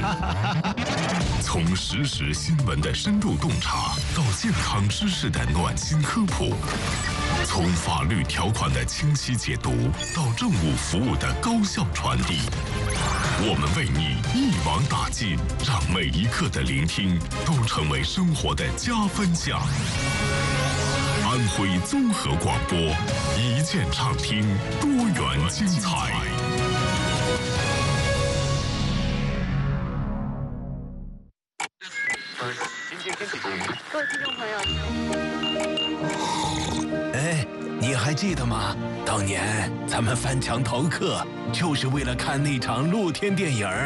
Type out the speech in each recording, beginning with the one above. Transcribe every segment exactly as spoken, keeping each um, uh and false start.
从实时新闻的深入洞察到健康知识的暖心科普，从法律条款的清晰解读到政务服务的高效传递，我们为你一网打尽，让每一刻的聆听都成为生活的加分项。安徽综合广播，一键畅听，多元精彩。 各位听众朋友， 哎，你还记得吗？当年咱们翻墙逃课，就是为了看那场露天电影。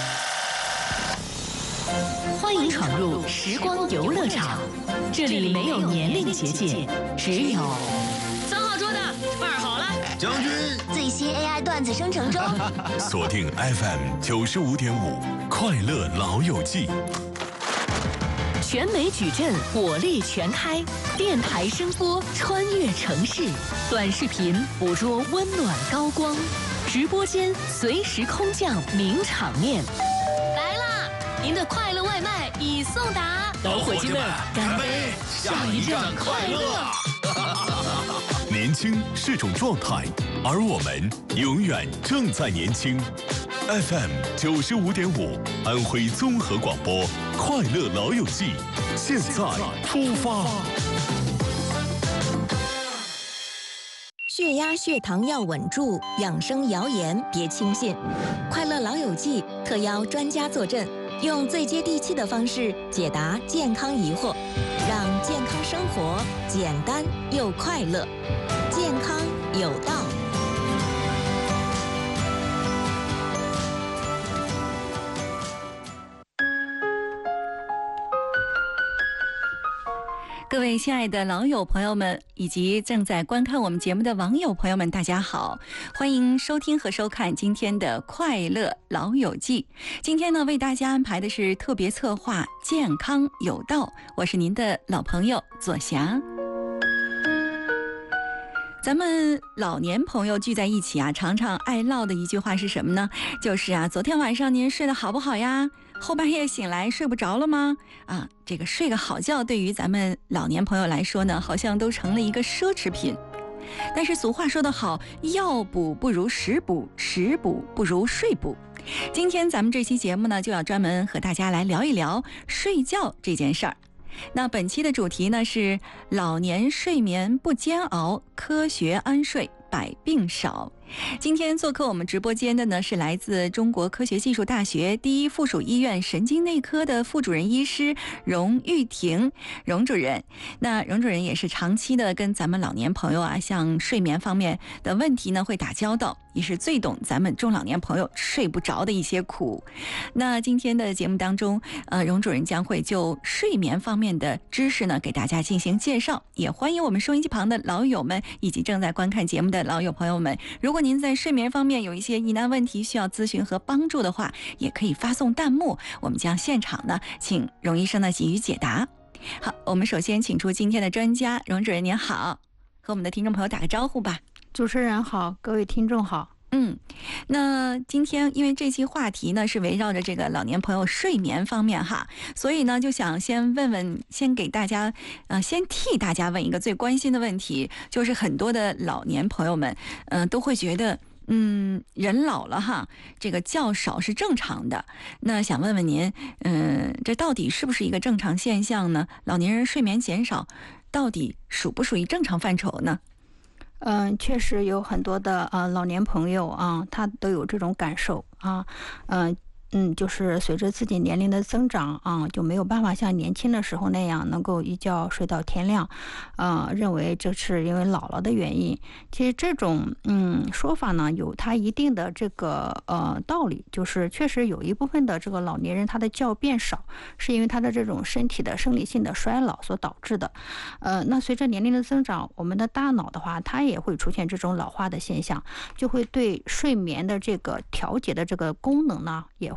欢迎闯入时光游乐场，这里没有年龄结界，只有三号桌的办好了， 将军最新 A I 段子生成中。 锁定 F M 九十五点五，快乐老友记。 全美矩阵火力全开，电台声波穿越城市，短视频捕捉温暖高光，直播间随时空降名场面。 来啦！您的快乐外卖已送达， 老伙计们，干杯！ 下一站快乐。 年轻是种状态，而我们永远正在年轻。F M 九十五点五，安徽综合广播，快乐老友记，现在出发。 血压、血糖要稳住，养生谣言别轻信。快乐老友记特邀专家坐镇，用最接地气的方式解答健康疑惑，让健康生活简单又快乐，健康有道。 各位亲爱的老友朋友们，以及正在观看我们节目的网友朋友们，大家好，欢迎收听和收看今天的快乐老友记。今天呢，为大家安排的是特别策划健康有道，我是您的老朋友左霞。咱们老年朋友聚在一起啊，常常爱唠的一句话是什么呢？就是啊，昨天晚上您睡得好不好呀？后半夜醒来睡不着了吗？啊，这个睡个好觉对于咱们老年朋友来说呢，好像都成了一个奢侈品。但是俗话说得好，药补不如食补，食补不如睡补。今天咱们这期节目呢，就要专门和大家来聊一聊睡觉这件事儿。那本期的主题呢是老年睡眠不煎熬，科学安睡百病少。今天做客我们直播间的呢是来自中国科学技术大学第一附属医院神经内科的副主任医师荣玉婷荣主任。那荣主任也是长期的跟咱们老年朋友啊，像睡眠方面的问题呢会打交道，也是最懂咱们中老年朋友睡不着的一些苦。那今天的节目当中，呃，荣主任将会就睡眠方面的知识呢给大家进行介绍，也欢迎我们收音机旁的老友们以及正在观看节目的老友朋友们，如果您在睡眠方面有一些疑难问题需要咨询和帮助的话，也可以发送弹幕，我们将现场呢请荣医生呢给予解答。好，我们首先请出今天的专家，荣主任您好，和我们的听众朋友打个招呼吧。 主持人好，各位听众好。 嗯，那今天因为这期话题呢是围绕着这个老年朋友睡眠方面哈，所以呢就想先问问，先给大家呃，先替大家问一个最关心的问题，就是很多的老年朋友们嗯、呃、都会觉得嗯，人老了哈，这个觉少是正常的。那想问问您，嗯，这到底是不是一个正常现象呢？老年人睡眠减少，到底属不属于正常范畴呢？ 嗯，确实有很多的呃老年朋友啊，他都有这种感受啊，嗯、呃。嗯，就是随着自己年龄的增长啊，就没有办法像年轻的时候那样能够一觉睡到天亮，呃，认为这是因为老了的原因。其实这种嗯说法呢，有它一定的这个呃道理，就是确实有一部分的这个老年人他的觉变少，是因为他的这种身体的生理性的衰老所导致的。呃，那随着年龄的增长，我们的大脑的话，它也会出现这种老化的现象，就会对睡眠的这个调节的这个功能呢，也会。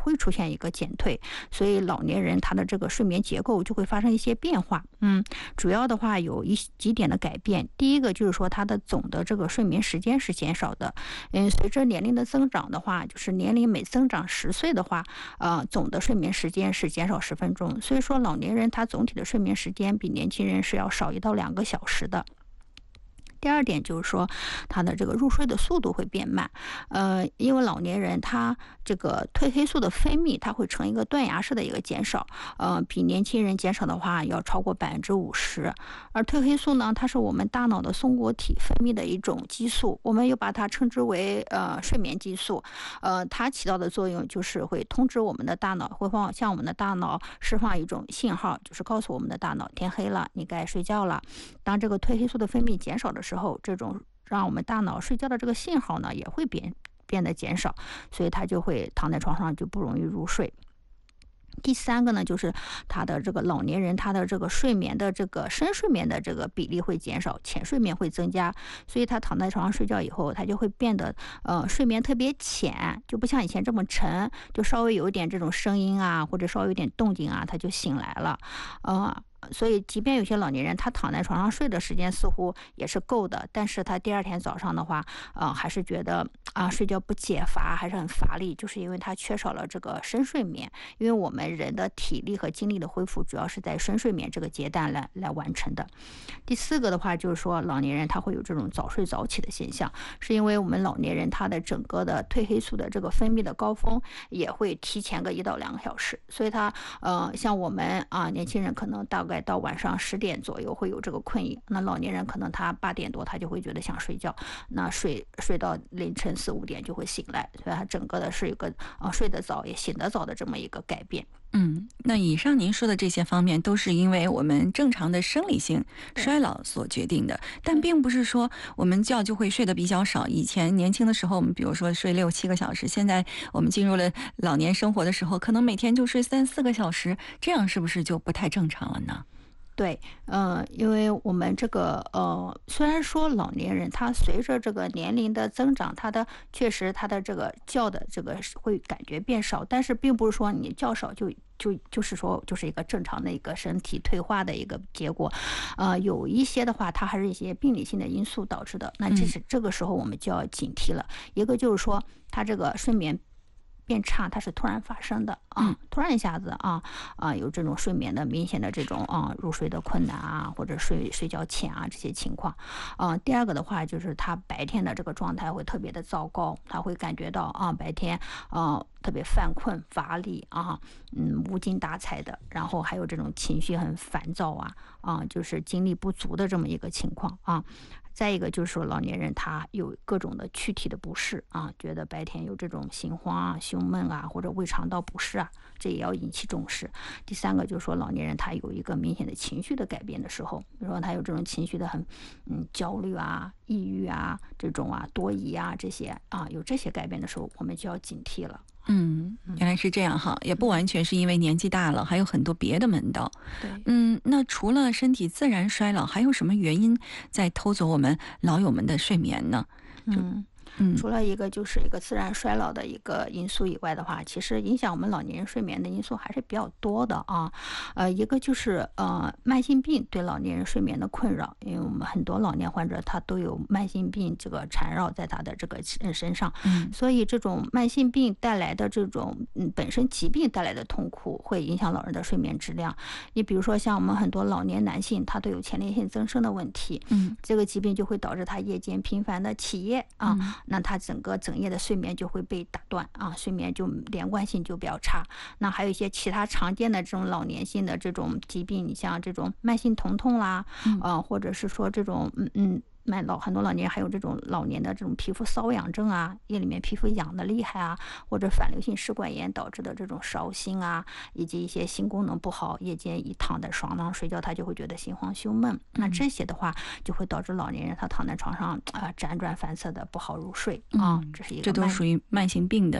会出现一个减退，所以老年人他的这个睡眠结构就会发生一些变化。嗯，主要的话有一几点的改变。第一个就是说他的总的这个睡眠时间是减少的。嗯，随着年龄的增长的话，就是年龄每增长十岁的话，呃，总的睡眠时间是减少十分钟。所以说老年人他总体的睡眠时间比年轻人是要少一到两个小时的。第二点就是说，他的这个入睡的速度会变慢，呃，因为老年人他这个褪黑素的分泌，它会呈一个断崖式的一个减少，呃，比年轻人减少的话要超过百分之五十。而褪黑素呢，它是我们大脑的松果体分泌的一种激素，我们又把它称之为呃睡眠激素，呃，它起到的作用就是会通知我们的大脑，会放向我们的大脑释放一种信号，就是告诉我们的大脑天黑了，你该睡觉了。当这个褪黑素的分泌减少的时候，这种让我们大脑睡觉的这个信号呢，也会变变得减少，所以他就会躺在床上就不容易入睡。第三个呢，就是他的这个老年人，他的这个睡眠的这个深睡眠的这个比例会减少，浅睡眠会增加，所以他躺在床上睡觉以后，他就会变得呃睡眠特别浅，就不像以前这么沉，就稍微有一点这种声音啊，或者稍微有点动静啊，他就醒来了，呃。所以即便有些老年人他躺在床上睡的时间似乎也是够的，但是他第二天早上的话呃，还是觉得啊睡觉不解乏，还是很乏力，就是因为他缺少了这个深睡眠。因为我们人的体力和精力的恢复主要是在深睡眠这个阶段来来完成的。第四个的话就是说，老年人他会有这种早睡早起的现象，是因为我们老年人他的整个的褪黑素的这个分泌的高峰也会提前个一到两个小时，所以他呃像我们啊年轻人可能大概到晚上十点左右会有这个困意，那老年人可能他八点多他就会觉得想睡觉，那睡睡到凌晨四五点就会醒来，所以他整个的是一个呃睡得早也醒得早的这么一个改变。 嗯，那以上您说的这些方面都是因为我们正常的生理性衰老所决定的，但并不是说我们觉就会睡得比较少。以前年轻的时候我们比如说睡六七个小时，现在我们进入了老年生活的时候，可能每天就睡三四个小时，这样是不是就不太正常了呢？ 对，呃，因为我们这个呃，虽然说老年人他随着这个年龄的增长，他的确实他的这个觉的这个会感觉变少，但是并不是说你觉少就就就是说就是一个正常的一个身体退化的一个结果，呃，有一些的话，它还是一些病理性的因素导致的。那这是这个时候我们就要警惕了。一个就是说，他这个睡眠变差，它是突然发生的啊，嗯、突然一下子啊啊有这种睡眠的明显的这种啊入睡的困难啊，或者睡睡觉浅啊这些情况啊。第二个的话就是他白天的这个状态会特别的糟糕，他会感觉到啊白天啊特别犯困乏力啊，嗯无精打采的，然后还有这种情绪很烦躁啊啊就是精力不足的这么一个情况啊。再一个就是说，老年人他有各种的躯体的不适啊，觉得白天有这种心慌啊、胸闷啊，或者胃肠道不适啊，这也要引起重视。第三个就是说，老年人他有一个明显的情绪的改变的时候，比如说他有这种情绪的很嗯焦虑啊、抑郁啊、这种啊多疑啊这些啊，有这些改变的时候，我们就要警惕了。 嗯，原来是这样哈，也不完全是因为年纪大了，还有很多别的门道。 对， 嗯，那除了身体自然衰老，还有什么原因在偷走我们老友们的睡眠呢？ 嗯。嗯，除了一个就是一个自然衰老的一个因素以外的话，其实影响我们老年人睡眠的因素还是比较多的啊。呃，一个就是呃慢性病对老年人睡眠的困扰，因为我们很多老年患者他都有慢性病这个缠绕在他的这个身上，嗯，所以这种慢性病带来的这种嗯本身疾病带来的痛苦会影响老人的睡眠质量。你比如说像我们很多老年男性，他都有前列腺增生的问题，嗯，这个疾病就会导致他夜间频繁的起夜啊。嗯，那他整个整夜的睡眠就会被打断啊，睡眠就连贯性就比较差。那还有一些其他常见的这种老年性的这种疾病，你像这种慢性疼痛啦，嗯、呃，或者是说这种嗯嗯。蛮老很多老年还有这种老年的这种皮肤瘙痒症啊，夜里面皮肤痒的厉害啊，或者反流性食管炎导致的这种烧心啊，以及一些心功能不好，夜间一躺在床上睡觉，他就会觉得心慌胸闷。那这些的话，就会导致老年人他躺在床上啊、呃、辗转反侧的不好入睡啊，这是一个这都属于慢性病的对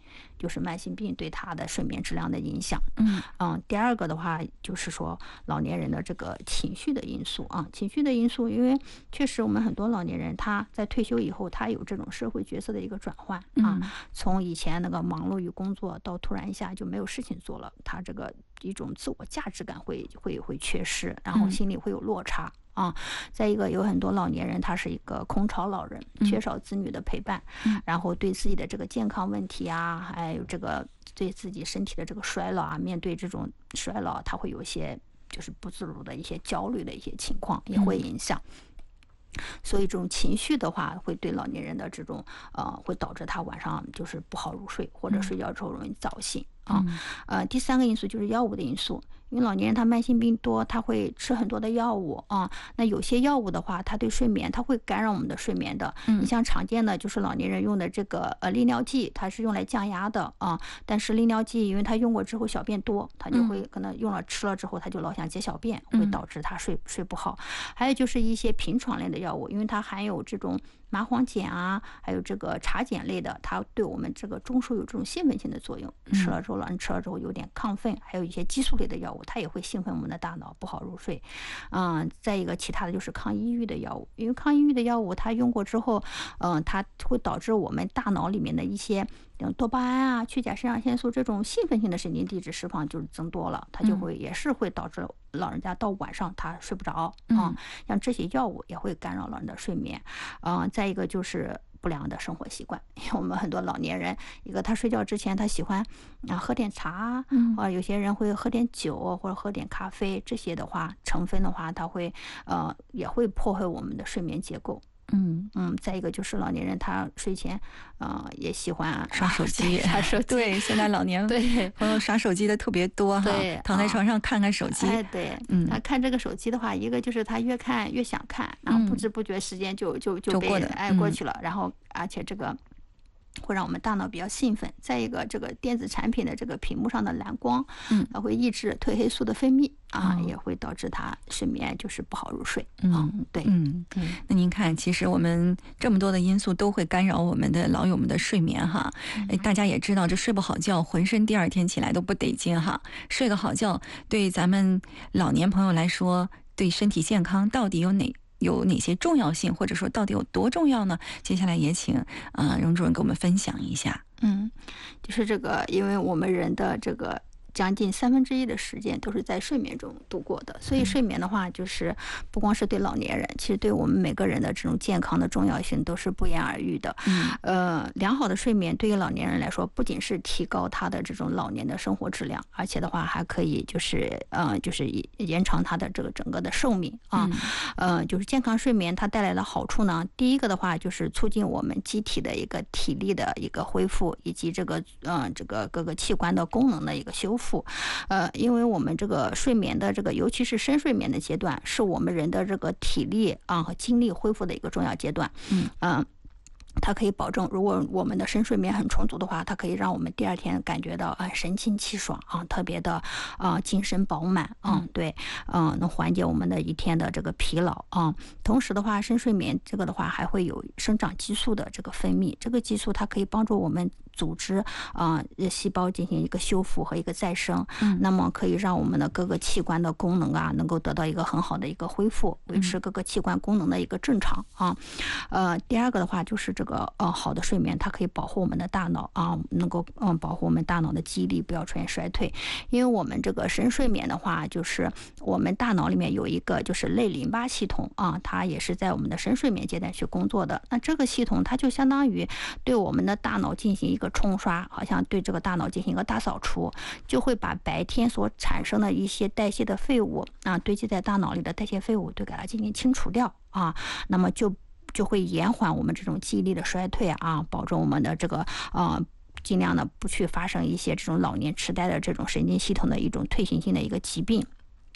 就是慢性病对他的睡眠质量的影响。 嗯嗯，第二个的话就是说老年人的这个情绪的因素啊，情绪的因素，因为确实我们很多老年人他在退休以后，他有这种社会角色的一个转换啊， 嗯、 从以前那个忙碌于工作到突然一下就没有事情做了，他这个一种自我价值感会会会缺失，然后心里会有落差。嗯啊，再一个有很多老年人他是一个空巢老人，缺少子女的陪伴， 嗯、 然后对自己的这个健康问题啊，还有这个对自己身体的这个衰老啊，面对这种衰老，他会有一些就是不自如的一些焦虑的一些情况，也会影响。嗯、所以这种情绪的话，会对老年人的这种呃，会导致他晚上就是不好入睡，或者睡觉之后容易早醒。啊，呃，第三个因素就是药物的因素，因为老年人他慢性病多，他会吃很多的药物啊。那有些药物的话，它对睡眠，它会干扰我们的睡眠的。 嗯， 你像常见的就是老年人用的这个呃利尿剂，它是用来降压的啊。但是利尿剂，因为它用过之后小便多，它就会可能用了吃了之后，他就老想解小便，会导致他睡睡不好。还有就是一些平床类的药物，因为它含有这种麻黄碱啊，还有这个茶碱类的，它对我们这个中枢有这种兴奋性的作用，吃了之后老人吃了之后有点亢奋，还有一些激素类的药物，它也会兴奋我们的大脑，不好入睡。嗯，再一个其他的就是抗抑郁的药物，因为抗抑郁的药物它用过之后，嗯，它会导致我们大脑里面的一些多巴胺啊、去甲肾上腺素这种兴奋性的神经递质释放就是增多了，它就会也是会导致老人家到晚上他睡不着啊、嗯。像这些药物也会干扰老人的睡眠。啊、嗯，再一个就是不良的生活习惯，因为我们很多老年人，一个他睡觉之前他喜欢啊喝点茶， 嗯啊，有些人会喝点酒或者喝点咖啡，这些的话成分的话，它会呃也会破坏我们的睡眠结构。 嗯嗯，再一个就是老年人他睡前，呃，也喜欢刷手机， 刷手机。 对，现在老年对朋友刷手机的特别多哈， 对， 躺在床上看看手机。 哎，对， 嗯， 他看这个手机的话，一个就是他越看越想看，然后不知不觉时间就就就被哎过去了，然后而且这个会让我们大脑比较兴奋。再一个，这个电子产品的这个屏幕上的蓝光， 嗯， 它会抑制褪黑素的分泌啊，也会导致他睡眠就是不好入睡。 嗯， 对， 嗯，那您看，其实我们这么多的因素都会干扰我们的老友们的睡眠哈。哎，大家也知道，这睡不好觉，浑身第二天起来都不得劲哈。睡个好觉，对咱们老年朋友来说，对身体健康到底有哪？有哪些重要性，或者说到底有多重要呢？接下来也请啊、呃、荣主任给我们分享一下。 嗯，就是这个，因为我们人的这个将近三分之一的时间都是在睡眠中度过的，所以睡眠的话，就是不光是对老年人，其实对我们每个人的这种健康的重要性都是不言而喻的。 嗯， 呃，良好的睡眠对于老年人来说，不仅是提高他的这种老年的生活质量，而且的话还可以就是呃就是延长他的这个整个的寿命啊。 嗯、 呃，就是健康睡眠它带来的好处呢，第一个的话就是促进我们机体的一个体力的一个恢复，以及这个嗯、呃、这个各个器官的功能的一个修复。呃，因为我们这个睡眠的这个，尤其是深睡眠的阶段，是我们人的这个体力啊和精力恢复的一个重要阶段。 嗯嗯。呃它可以保证，如果我们的深睡眠很充足的话，它可以让我们第二天感觉到啊、呃、神清气爽啊，特别的啊、呃、精神饱满啊、嗯，对，嗯、呃，能缓解我们的一天的这个疲劳啊。同时的话，深睡眠这个的话还会有生长激素的这个分泌，这个激素它可以帮助我们组织啊、呃、细胞进行一个修复和一个再生， 嗯， 那么可以让我们的各个器官的功能啊能够得到一个很好的一个恢复，维持各个器官功能的一个正常啊。呃，第二个的话就是这个呃好的睡眠，它可以保护我们的大脑啊，能够嗯保护我们大脑的记忆力不要出现衰退。因为我们这个深睡眠的话，就是我们大脑里面有一个就是类淋巴系统啊，它也是在我们的深睡眠阶段去工作的。那这个系统它就相当于对我们的大脑进行一个冲刷，好像对这个大脑进行一个大扫除，就会把白天所产生的一些代谢的废物啊，堆积在大脑里的代谢废物都给它进行清除掉啊，那么就就会延缓我们这种记忆力的衰退啊，保证我们的这个呃尽量的不去发生一些这种老年痴呆的这种神经系统的一种退行性的一个疾病。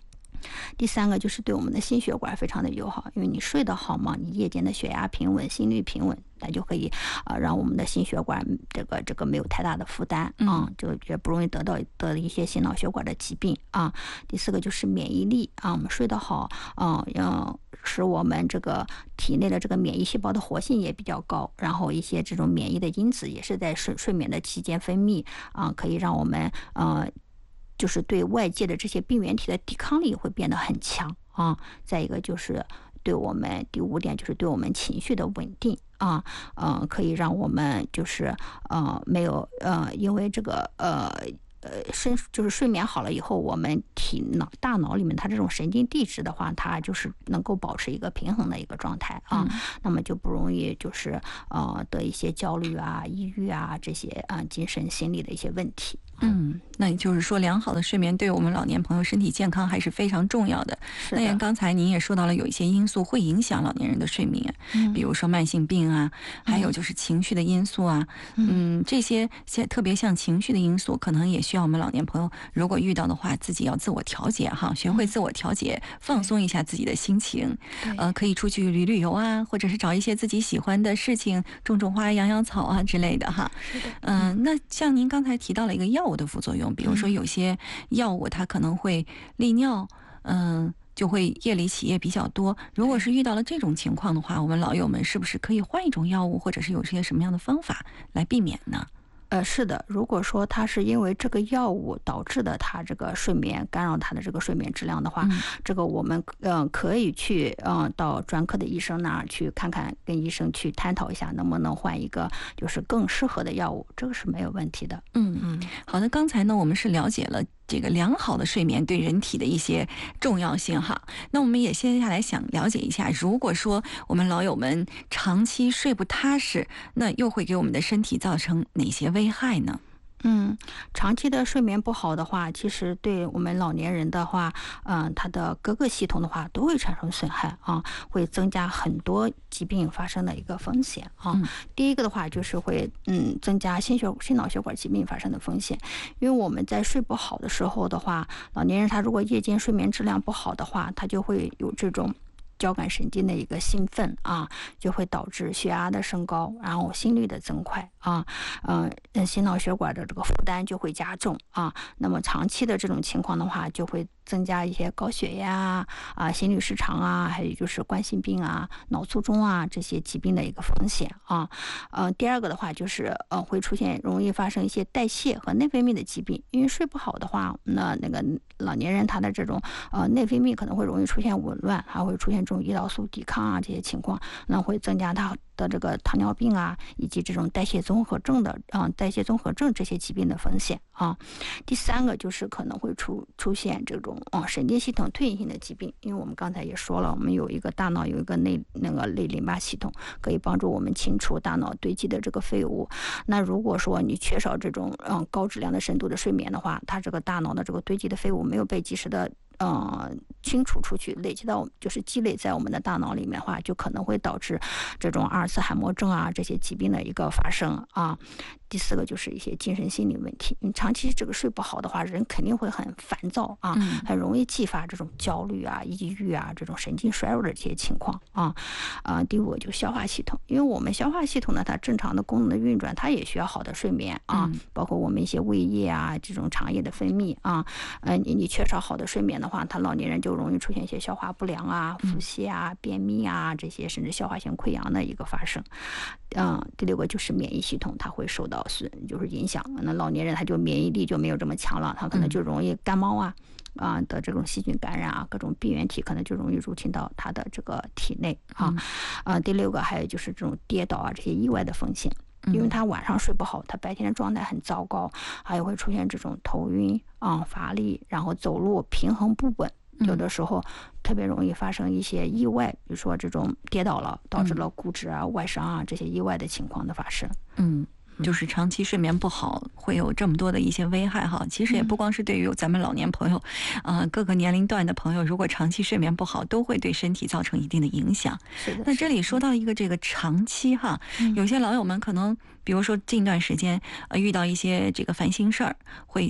第三个就是对我们的心血管非常的友好，因为你睡得好嘛，你夜间的血压平稳，心率平稳，它就可以啊、呃、让我们的心血管这个这个没有太大的负担啊、嗯，就也不容易得到得一些心脑血管的疾病啊。第四个就是免疫力啊，我们睡得好啊，要使我们这个体内的这个免疫细胞的活性也比较高，然后一些这种免疫的因子也是在睡睡眠的期间分泌啊，可以让我们呃。就是对外界的这些病原体的抵抗力会变得很强啊。再一个就是对我们第五点就是对我们情绪的稳定啊，呃，可以让我们就是呃没有呃因为这个呃。呃，深就是睡眠好了以后，我们体脑大脑里面它这种神经递质的话，它就是能够保持一个平衡的一个状态啊，嗯、那么就不容易就是呃得一些焦虑啊、抑郁啊这些啊、呃、精神心理的一些问题。 嗯，那也就是说，良好的睡眠对我们老年朋友身体健康还是非常重要的。 是的。 那刚才您也说到了，有一些因素会影响老年人的睡眠，嗯、比如说慢性病啊，还有就是情绪的因素啊，嗯，嗯这些像特别像情绪的因素，可能也需要我们老年朋友，如果遇到的话，自己要自我调节哈，学会自我调节，嗯、放松一下自己的心情，呃，可以出去旅旅游啊，或者是找一些自己喜欢的事情，种种花、养养草啊之类的哈。 是的。 嗯、呃，那像您刚才提到了一个药物的副作用，比如说有些药物它可能会利尿，嗯、呃，就会夜里起夜比较多。如果是遇到了这种情况的话，我们老友们是不是可以换一种药物，或者是有些什么样的方法来避免呢？ 呃，是的，如果说他是因为这个药物导致的他这个睡眠干扰他的这个睡眠质量的话，嗯、这个我们嗯、呃、可以去嗯、呃、到专科的医生那儿去看看，跟医生去探讨一下能不能换一个就是更适合的药物，这个是没有问题的。 嗯嗯，好的，刚才呢我们是了解了这个良好的睡眠对人体的一些重要性哈，那我们也接下来想了解一下，如果说我们老友们长期睡不踏实，那又会给我们的身体造成哪些危害呢？ 嗯，长期的睡眠不好的话，其实对我们老年人的话，嗯、呃，他的各个系统的话都会产生损害啊，会增加很多疾病发生的一个风险啊。嗯、第一个的话就是会嗯增加心血心脑血管疾病发生的风险，因为我们在睡不好的时候的话，老年人他如果夜间睡眠质量不好的话，他就会有这种交感神经的一个兴奋啊，就会导致血压的升高，然后心率的增快啊，呃，心脑血管的这个负担就会加重啊。那么长期的这种情况的话，就会增加一些高血压啊、心律失常啊，还有就是冠心病啊、脑卒中啊这些疾病的一个风险啊。呃，第二个的话就是呃会出现容易发生一些代谢和内分泌的疾病，因为睡不好的话，那那个老年人他的这种呃内分泌可能会容易出现紊乱，还会出现这种胰岛素抵抗啊这些情况，那会增加他的这个糖尿病啊，以及这种代谢综合症的啊、呃、代谢综合症这些疾病的风险啊。第三个就是可能会出出现这种啊、呃、神经系统退行性的疾病，因为我们刚才也说了，我们有一个大脑有一个内那个类淋巴系统，可以帮助我们清除大脑堆积的这个废物。那如果说你缺少这种嗯、呃、高质量的深度的睡眠的话，它这个大脑的这个堆积的废物没有被及时的呃，清除出去，累积到就是积累在我们的大脑里面的话，就可能会导致这种阿尔茨海默症啊这些疾病的一个发生啊。第四个就是一些精神心理问题，你长期这个睡不好的话，人肯定会很烦躁啊，嗯、很容易激发这种焦虑啊、抑郁啊这种神经衰弱的这些情况啊。啊，第五个就是消化系统，因为我们消化系统呢，它正常的功能的运转，它也需要好的睡眠啊，嗯、包括我们一些胃液啊这种肠液的分泌啊，呃，你你缺少好的睡眠的话，他老年人就容易出现一些消化不良啊、腹泻啊、便秘啊这些，甚至消化性溃疡的一个发生。嗯，第六个就是免疫系统，它会受到损，就是影响。那老年人他就免疫力就没有这么强了，他可能就容易感冒啊。啊的这种细菌感染啊，各种病原体可能就容易入侵到他的这个体内啊。嗯、啊，第六个还有就是这种跌倒啊这些意外的风险，因为他晚上睡不好，他白天的状态很糟糕，还有会出现这种头晕啊、乏力，然后走路平衡不稳，有的时候特别容易发生一些意外，比如说这种跌倒了导致了骨折啊、外伤啊这些意外的情况的发生。 嗯。就是长期睡眠不好会有这么多的一些危害哈，其实也不光是对于咱们老年朋友，呃，各个年龄段的朋友，如果长期睡眠不好，都会对身体造成一定的影响。 是的。 那这里说到一个这个长期哈，嗯、有些老友们可能，比如说近段时间呃遇到一些这个烦心事儿，会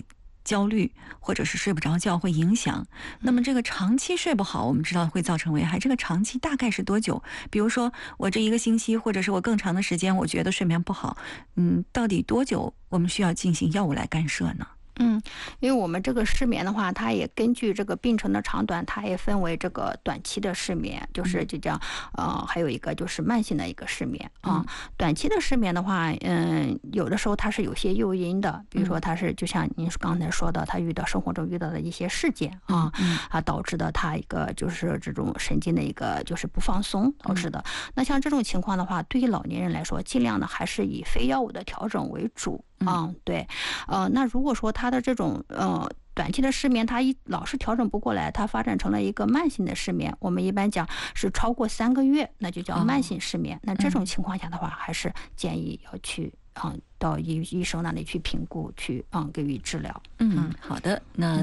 焦虑或者是睡不着觉会影响。那么这个长期睡不好，我们知道会造成危害，这个长期大概是多久？比如说我这一个星期，或者是我更长的时间，我觉得睡眠不好，嗯，到底多久我们需要进行药物来干涉呢？ 嗯，因为我们这个失眠的话，它也根据这个病程的长短，它也分为这个短期的失眠，就是就叫呃，还有一个就是慢性的一个失眠啊。 嗯、 短期的失眠的话，嗯，有的时候它是有些诱因的，比如说它是就像您刚才说的，他遇到生活中遇到的一些事件啊， 嗯、 啊导致的他一个就是这种神经的一个就是不放松导致的。嗯、那像这种情况的话，对于老年人来说，尽量的还是以非药物的调整为主。啊、嗯，对，呃，那如果说他的这种呃短期的失眠，他一老是调整不过来，他发展成了一个慢性的失眠，我们一般讲是超过三个月，那就叫慢性失眠。哦、那这种情况下的话，还是建议要去嗯到医医生那里去评估，去嗯给予治疗。 嗯，好的，那